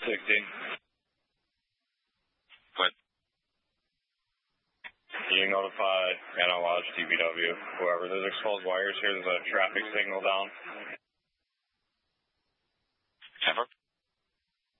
16. What? You notify Anna Lodge, DPW, whoever. There's exposed wires here. There's a traffic signal down. 10-4.